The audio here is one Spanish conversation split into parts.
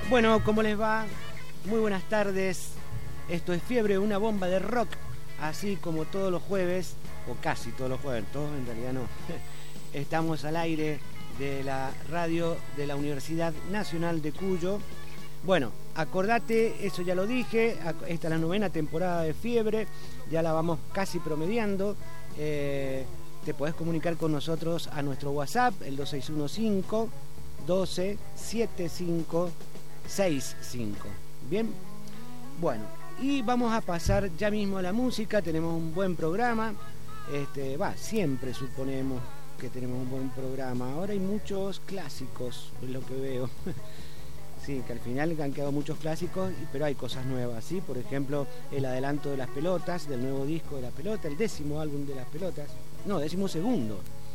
Bueno, ¿cómo les va? Muy buenas tardes. Esto es Fiebre, una bomba de rock, así como todos los jueves, o casi todos los jueves, todos en realidad no. Estamos al aire de la radio de la Universidad Nacional de Cuyo. Bueno, acordate, eso ya lo dije, esta es la 9ª temporada de Fiebre, ya la vamos casi promediando. Te podés comunicar con nosotros a nuestro WhatsApp, el 2615 12 75 65. Bien, bueno, y vamos a pasar ya mismo a la música. Tenemos un buen programa, siempre suponemos que tenemos un buen programa. Ahora hay muchos clásicos, es lo que veo. Sí, que al final han quedado muchos clásicos, pero hay cosas nuevas, ¿sí? Por ejemplo, el adelanto de Las Pelotas, del nuevo disco de Las Pelotas, el 10º álbum de Las Pelotas, no, 12º.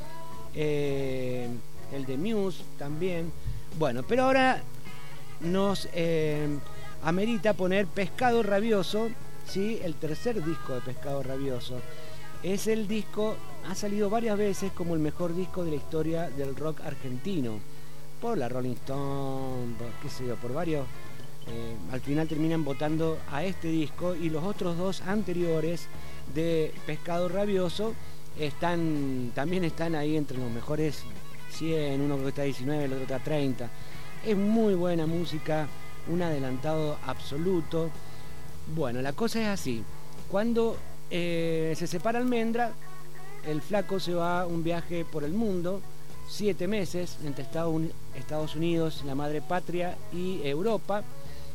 El de Muse también. Bueno, pero ahora nos amerita poner Pescado Rabioso, ¿sí? El tercer disco de Pescado Rabioso. Es el disco, ha salido varias veces como el mejor disco de la historia del rock argentino, por la Rolling Stone, por varios. Al final terminan votando a este disco, y los otros dos anteriores de Pescado Rabioso también están ahí entre los mejores 100, uno que está 19, el otro está 30. Es muy buena música, un adelantado absoluto. Bueno, la cosa es así. Cuando se separa Almendra, el flaco se va a un viaje por el mundo, 7 meses, entre Estados Unidos, la madre patria, y Europa.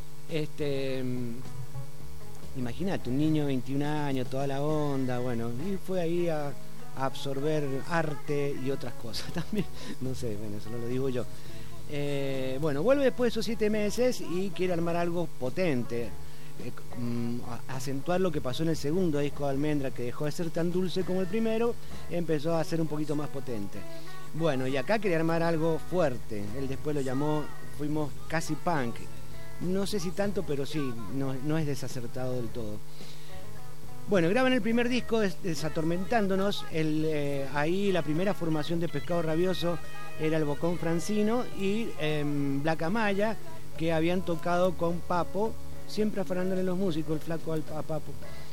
Imagínate, un niño de 21 años, toda la onda, bueno, y fue ahí a absorber arte y otras cosas también. No sé, bueno, eso no lo digo yo. Bueno, vuelve después de esos 7 meses y quiere armar algo potente, acentuar lo que pasó en el segundo disco de Almendra, que dejó de ser tan dulce como el primero, empezó a ser un poquito más potente. Bueno, y acá quería armar algo fuerte. Él después lo llamó, fuimos casi punk. No sé si tanto, pero sí, no es desacertado del todo. Bueno, graban el primer disco, Desatormentándonos. Ahí la primera formación de Pescado Rabioso era el Bocón Francino y Black Amaya, que habían tocado con Papo, siempre afanándole los músicos, el flaco a Papo.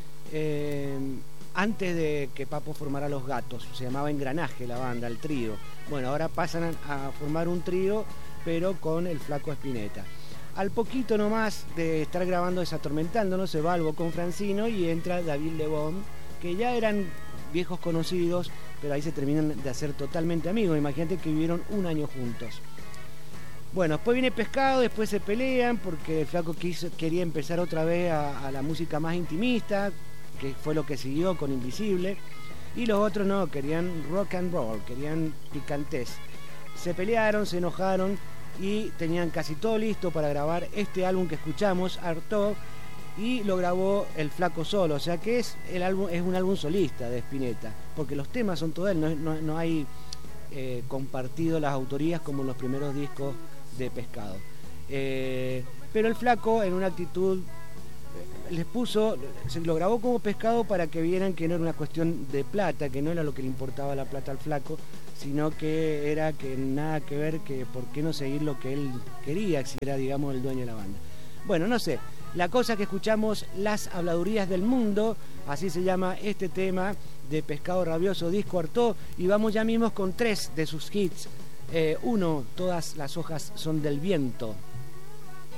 Antes de que Papo formara Los Gatos, se llamaba Engranaje la banda, el trío. Bueno, ahora pasan a formar un trío, pero con el flaco Spinetta. Al poquito nomás de estar grabando Desatormentándonos, se va al Bocón Francino y entra David Lebón, que ya eran viejos conocidos, pero ahí se terminan de hacer totalmente amigos. Imagínate que vivieron un año juntos. Bueno, después viene Pescado, después se pelean porque el flaco quería empezar otra vez a la música más intimista, que fue lo que siguió con Invisible, y los otros no, querían rock and roll, querían picantes. Se pelearon, se enojaron y tenían casi todo listo para grabar este álbum que escuchamos, Artaud, y lo grabó el flaco solo, o sea que es un álbum solista de Spinetta, porque los temas son todos él, no hay compartido las autorías como en los primeros discos de Pescado. Pero el flaco, en una actitud, se lo grabó como Pescado para que vieran que no era una cuestión de plata, que no era lo que le importaba la plata al flaco, sino que era que nada que ver, que por qué no seguir lo que él quería, si era, digamos, el dueño de la banda. Bueno, no sé, la cosa que escuchamos, Las Habladurías del Mundo, así se llama este tema de Pescado Rabioso, disco Artaud, y vamos ya mismo con 3 de sus hits. Uno, Todas las hojas son del viento.